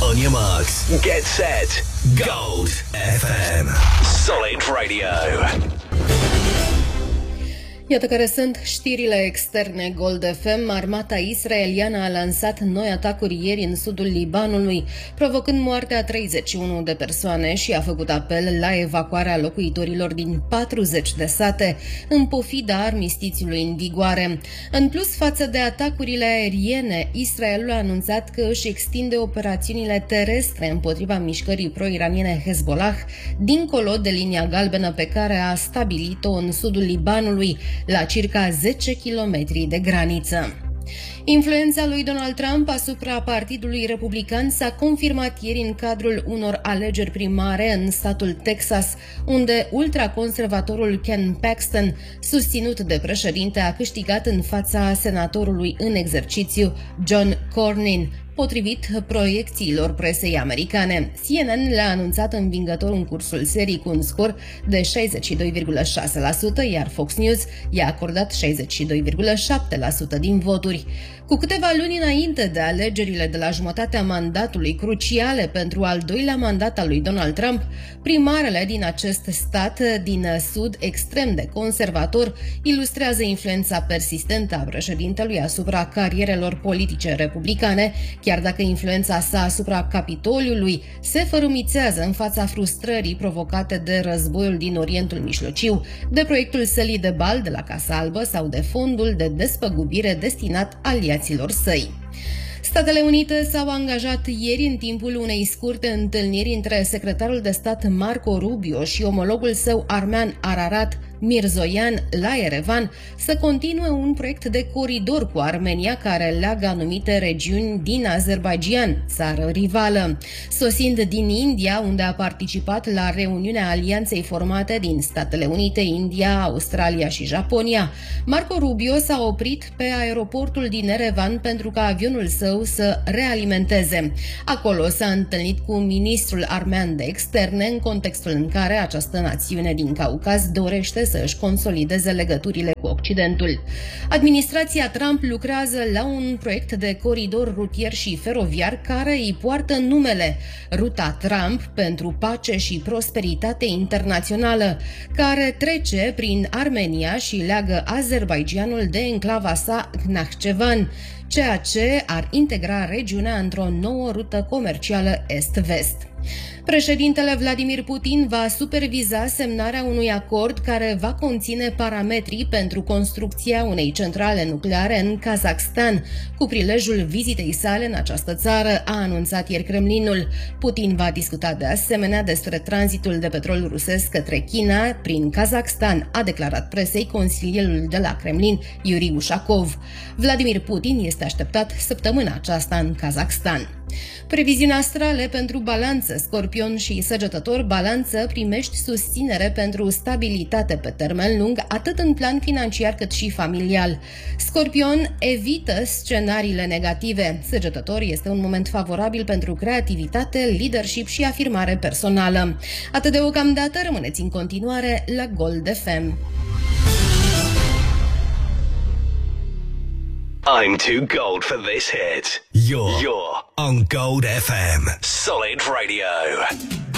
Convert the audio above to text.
On your marks, get set, Gold FM. Solid Radio. Iată care sunt știrile externe Gold FM. Armata israeliană a lansat noi atacuri ieri în sudul Libanului, provocând moartea 31 de persoane și a făcut apel la evacuarea locuitorilor din 40 de sate, în pofida armistițiului în vigoare. În plus, față de atacurile aeriene, Israelul a anunțat că își extinde operațiunile terestre împotriva mișcării pro-iraniene Hezbollah, dincolo de linia galbenă pe care a stabilit-o în sudul Libanului, la circa 10 km de graniță. Influența lui Donald Trump asupra Partidului Republican s-a confirmat ieri în cadrul unor alegeri primare în statul Texas, unde ultraconservatorul Ken Paxton, susținut de președinte, a câștigat în fața senatorului în exercițiu John Cornyn, potrivit proiecțiilor presei americane. CNN le-a anunțat învingător în cursul serii cu un scor de 62,6%, iar Fox News i-a acordat 62,7% din voturi. Cu câteva luni înainte de alegerile de la jumătatea mandatului, cruciale pentru al doilea mandat al lui Donald Trump, primarele din acest stat din sud extrem de conservator ilustrează influența persistentă a președintelui asupra carierelor politice republicane, chiar dacă influența sa asupra Capitoliului se fărâmițează în fața frustrării provocate de războiul din Orientul Mijlociu, de proiectul sălii de bal de la Casa Albă sau de fondul de despăgubire destinat aliaților săi. Statele Unite s-au angajat ieri, în timpul unei scurte întâlniri între secretarul de stat Marco Rubio și omologul său armean Ararat Mirzoyan la Yerevan, să continue un proiect de coridor cu Armenia care leagă anumite regiuni din Azerbaidjan, țară rivală. Sosind din India, unde a participat la reuniunea alianței formate din Statele Unite, India, Australia și Japonia, Marco Rubio s-a oprit pe aeroportul din Yerevan pentru ca avionul său să realimenteze. Acolo s-a întâlnit cu ministrul armean de externe, în contextul în care această națiune din Caucaz dorește să își consolideze legăturile cu Occidentul. Administrația Trump lucrează la un proiect de coridor rutier și feroviar care îi poartă numele Ruta Trump pentru pace și prosperitate internațională, care trece prin Armenia și leagă Azerbaidjanul de enclava sa Nakhchivan, ceea ce ar integra regiunea într-o nouă rută comercială est-vest. Președintele Vladimir Putin va superviza semnarea unui acord care va conține parametrii pentru construcția unei centrale nucleare în Kazakhstan, cu prilejul vizitei sale în această țară, a anunțat ieri Kremlinul. Putin va discuta de asemenea despre tranzitul de petrol rusesc către China prin Kazakhstan, a declarat presei consilierul de la Kremlin, Yuri Ushakov. Vladimir Putin este așteptat săptămâna aceasta în Kazakhstan. Previziuni astrale pentru Balanță, Scorpion și Săgetător. Balanță, primești susținere pentru stabilitate pe termen lung, atât în plan financiar cât și familial. Scorpion, evită scenariile negative. Săgetător, este un moment favorabil pentru creativitate, leadership și afirmare personală. Atât deocamdată, rămâneți în continuare la Gold FM. I'm too gold for this hit. You're on Gold FM. Solid Radio.